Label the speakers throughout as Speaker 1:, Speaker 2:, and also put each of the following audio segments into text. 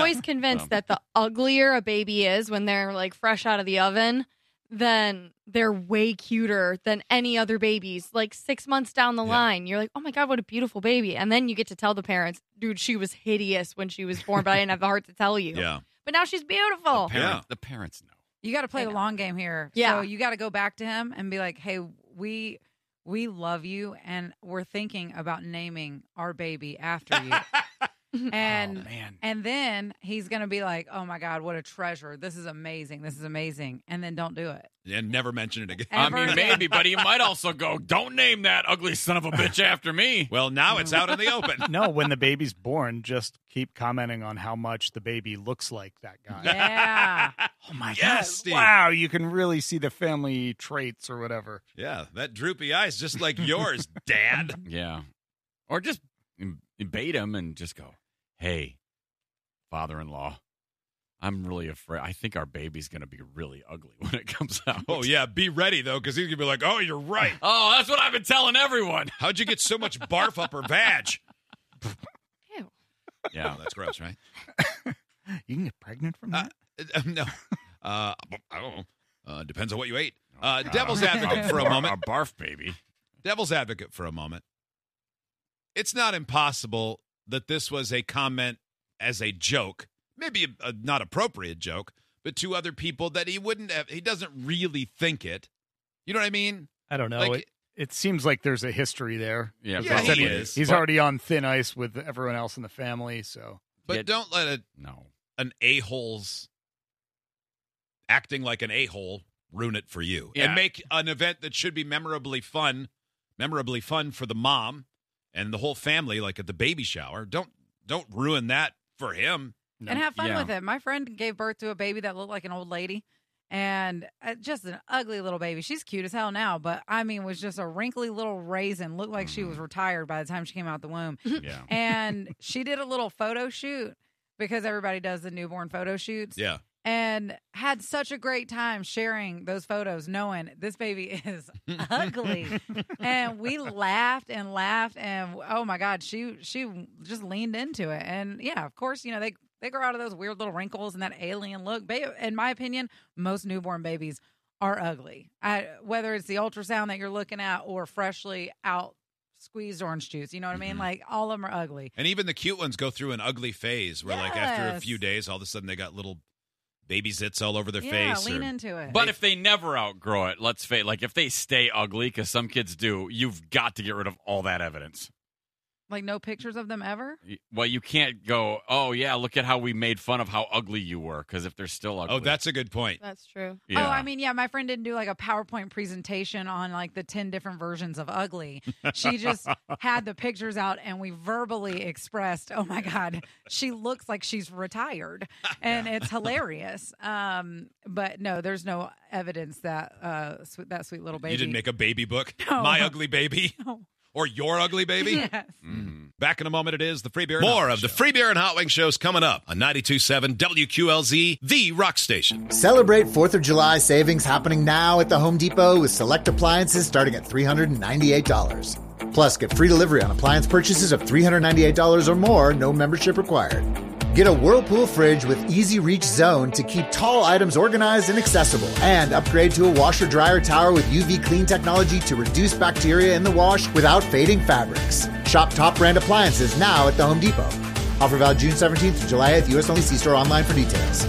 Speaker 1: always convinced that the uglier a baby is when they're like fresh out of the oven, then they're way cuter than any other babies. Like 6 months down the line, you're like, oh my God, what a beautiful baby. And then you get to tell the parents, dude, she was hideous when she was born, but I didn't have the heart to tell you.
Speaker 2: Yeah.
Speaker 1: But now she's beautiful.
Speaker 3: The parents know.
Speaker 4: You got to play the long game here.
Speaker 1: Yeah.
Speaker 4: So you got to go back to him and be like, hey, we love you, and we're thinking about naming our baby after you. And and then he's going to be like, oh, my God, what a treasure. This is amazing. This is amazing. And then don't do it.
Speaker 2: And never mention it again.
Speaker 3: I mean, maybe, but he might also go, don't name that ugly son of a bitch after me.
Speaker 2: Well, now it's out in the open.
Speaker 5: No, when the baby's born, just keep commenting on how much the baby looks like that guy.
Speaker 4: Yeah.
Speaker 5: Oh, my
Speaker 2: Yes,
Speaker 5: God.
Speaker 2: Steve.
Speaker 5: Wow, you can really see the family traits or whatever.
Speaker 2: Yeah, that droopy eyes just like yours, Dad.
Speaker 3: Yeah. Or just bait him and just go, hey, father-in-law, I'm really afraid. I think our baby's going to be really ugly when it comes out.
Speaker 2: Oh, yeah, be ready, though, because he's going to be like, oh, you're right.
Speaker 3: Oh, that's what I've been telling everyone.
Speaker 2: How'd you get so much barf up her vag?
Speaker 1: Ew.
Speaker 3: Yeah.
Speaker 2: Oh, that's gross, right?
Speaker 5: You can get pregnant from that?
Speaker 2: No. I don't know. Depends on what you ate. Devil's advocate for a moment.
Speaker 3: A barf baby.
Speaker 2: Devil's advocate for a moment. It's not impossible that this was a comment as a joke, maybe a not appropriate joke, but to other people that he wouldn't have, he doesn't really think it. You know what I mean?
Speaker 5: I don't know.
Speaker 2: Like-
Speaker 5: It seems like there's a history there.
Speaker 3: Yeah,
Speaker 2: Yeah,
Speaker 5: He said
Speaker 2: he is.
Speaker 5: He's
Speaker 3: But-
Speaker 5: already on thin ice with everyone else in the family, so.
Speaker 2: But
Speaker 3: Yeah.
Speaker 2: don't let
Speaker 3: No.
Speaker 2: an a-hole's acting like an a-hole ruin it for you.
Speaker 3: Yeah.
Speaker 2: And make an event that should be memorably fun for the mom and the whole family, like at the baby shower. Don't ruin that for him.
Speaker 5: No.
Speaker 4: And have fun
Speaker 3: Yeah.
Speaker 4: with it. My friend gave birth to a baby that looked like an old lady, and just an ugly little baby. She's cute as hell now, but I mean, was just a wrinkly little raisin. Looked like she was retired by the time she came out the womb.
Speaker 3: Yeah.
Speaker 4: And she did a little photo shoot because everybody does the newborn photo shoots.
Speaker 2: Yeah.
Speaker 4: And had such a great time sharing those photos, knowing this baby is ugly. And we laughed, and oh my God, she just leaned into it. And yeah, of course, you know, they grow out of those weird little wrinkles and that alien look. In my opinion, most newborn babies are ugly. Whether it's the ultrasound that you're looking at or freshly out squeezed orange juice, you know what I mean? Like, all of them are ugly.
Speaker 2: And even the cute ones go through an ugly phase where, like, after a
Speaker 4: Yes.
Speaker 2: few days, all of a sudden they got little baby zits all over their
Speaker 4: Yeah,
Speaker 2: face.
Speaker 4: lean into it.
Speaker 3: But if they never outgrow it, let's face, like if they stay ugly, because some kids do, you've got to get rid of all that evidence.
Speaker 4: Like, no pictures of them ever?
Speaker 3: Well, you can't go, oh, yeah, look at how we made fun of how ugly you were, because if they're still ugly.
Speaker 2: Oh, that's a good point.
Speaker 1: That's true.
Speaker 3: Yeah.
Speaker 4: Oh, I mean, yeah, my friend didn't do like a PowerPoint presentation on like the 10 different versions of ugly. She just had the pictures out, and we verbally expressed, oh my God, she looks like she's retired. And it's hilarious. But no, there's no evidence that that sweet little baby.
Speaker 2: You didn't make a baby book?
Speaker 4: No.
Speaker 2: My Ugly Baby?
Speaker 4: No.
Speaker 2: Or Your Ugly Baby?
Speaker 4: Yes.
Speaker 2: Back in a moment, it is the Free Beer and Hot
Speaker 6: More
Speaker 2: Wing
Speaker 6: of the
Speaker 2: Show.
Speaker 6: Free Beer and Hot Wing shows coming up on 92.7 WQLZ, the rock station.
Speaker 7: Celebrate 4th of July savings happening now at the Home Depot with select appliances starting at $398. Plus, get free delivery on appliance purchases of $398 or more, no membership required. Get a Whirlpool fridge with easy reach zone to keep tall items organized and accessible. And upgrade to a washer-dryer tower with UV clean technology to reduce bacteria in the wash without fading fabrics. Shop top brand appliances now at the Home Depot. Offer valid June 17th to July 8th. U.S. only. See store online for details.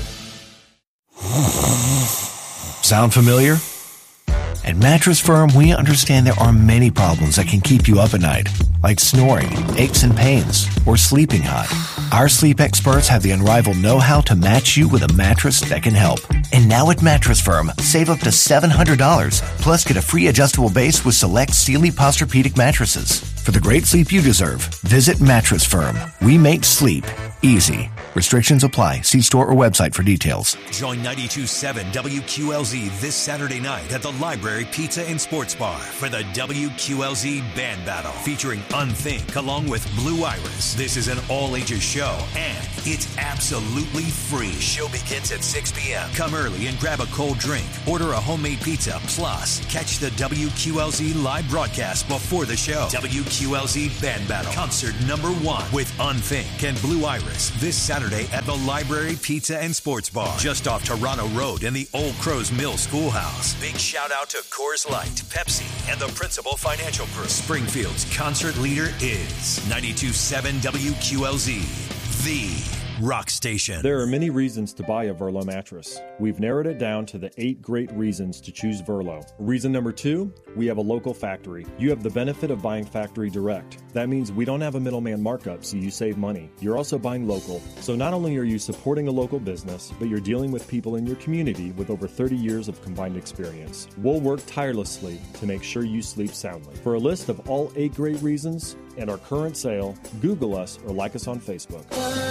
Speaker 8: Sound familiar? At Mattress Firm, we understand there are many problems that can keep you up at night, like snoring, aches and pains, or sleeping hot. Our sleep experts have the unrivaled know-how to match you with a mattress that can help. And now at Mattress Firm, save up to $700, plus get a free adjustable base with select Sealy Posturepedic mattresses. For the great sleep you deserve, visit Mattress Firm. We make sleep easy. Restrictions apply. See store or website for details.
Speaker 9: Join 92.7 WQLZ this Saturday night at the Library Pizza and Sports Bar for the WQLZ Band Battle featuring Unthink along with Blue Iris. This is an all-ages show and it's absolutely free. Show begins at 6 p.m. Come early and grab a cold drink. Order a homemade pizza. Plus, catch the WQLZ live broadcast before the show. WQLZ Band Battle Concert #1 with Unthink and Blue Iris. Iris this Saturday at the Library Pizza and Sports Bar, just off Toronto Road in the Old Crows Mill Schoolhouse. Big shout out to Coors Light, Pepsi, and the Principal Financial Group. Springfield's concert leader is 92.7 WQLZ, the Rock Station.
Speaker 10: There are many reasons to buy a Verlo mattress. We've narrowed it down to the 8 great reasons to choose Verlo. Reason number 2, we have a local factory. You have the benefit of buying factory direct. That means we don't have a middleman markup, so you save money. You're also buying local. So not only are you supporting a local business, but you're dealing with people in your community with over 30 years of combined experience. We'll work tirelessly to make sure you sleep soundly. For a list of all 8 great reasons and our current sale, Google us or like us on Facebook.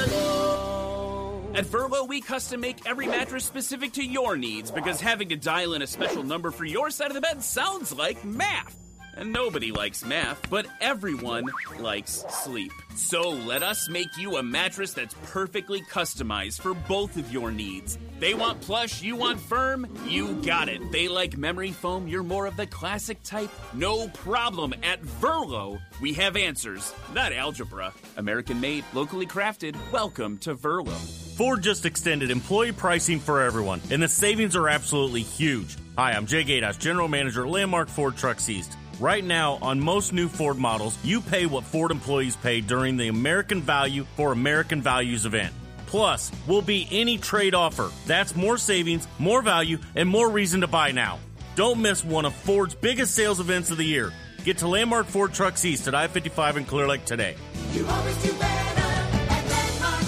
Speaker 11: At Verlo, we custom make every mattress specific to your needs because having to dial in a special number for your side of the bed sounds like math. And nobody likes math, but everyone likes sleep. So let us make you a mattress that's perfectly customized for both of your needs. They want plush, you want firm, you got it. They like memory foam, you're more of the classic type. No problem. At Verlo, we have answers, not algebra. American made, locally crafted. Welcome to Verlo.
Speaker 12: Ford just extended employee pricing for everyone, and the savings are absolutely huge. Hi, I'm Jay Gadas, General Manager at Landmark Ford Trucks East. Right now, on most new Ford models, you pay what Ford employees pay during the American Value for American Values event. Plus, will be any trade offer. That's more savings, more value, and more reason to buy now. Don't miss one of Ford's biggest sales events of the year. Get to Landmark Ford Trucks East at I-55 in Clear Lake today.
Speaker 13: You always do better at Landmark.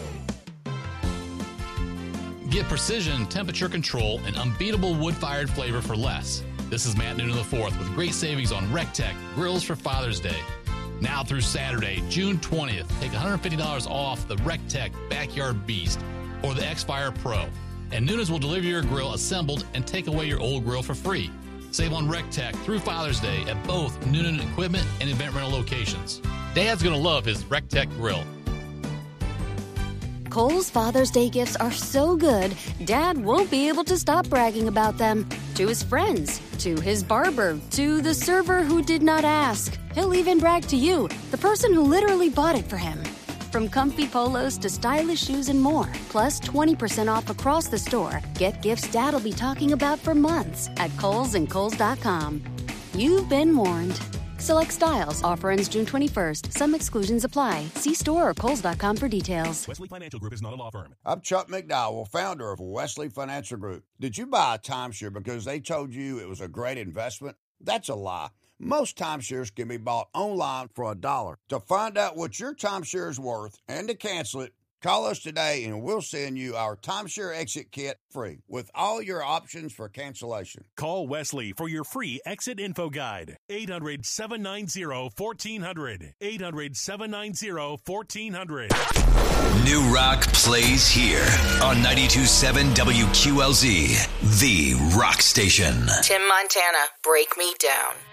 Speaker 14: Get precision, temperature control, and unbeatable wood-fired flavor for less. This is Matt Noonan IV with great savings on RecTech grills for Father's Day. Now through Saturday, June 20th, take $150 off the RecTech Backyard Beast or the X-Fire Pro. And Noonan's will deliver your grill assembled and take away your old grill for free. Save on RecTech through Father's Day at both Noonan Equipment and Event Rental locations. Dad's going to love his RecTech grill.
Speaker 15: Kohl's Father's Day gifts are so good, Dad won't be able to stop bragging about them. To his friends, to his barber, to the server who did not ask. He'll even brag to you, the person who literally bought it for him. From comfy polos to stylish shoes and more, plus 20% off across the store. Get gifts Dad'll be talking about for months at Kohl's and Kohl's.com. You've been warned. Select styles. Offer ends June 21st. Some exclusions apply. See store or Kohl's.com for details.
Speaker 16: Wesley Financial Group is not a law firm.
Speaker 17: I'm Chuck McDowell, founder of Wesley Financial Group. Did you buy a timeshare because they told you it was a great investment? That's a lie. Most timeshares can be bought online for $1. To find out what your timeshare is worth and to cancel it, call us today and we'll send you our timeshare exit kit free with all your options for cancellation.
Speaker 16: Call Wesley for your free exit info guide. 800-790-1400. 800-790-1400.
Speaker 9: New Rock plays here on 92.7 WQLZ, the Rock Station.
Speaker 18: Tim Montana, Break Me Down.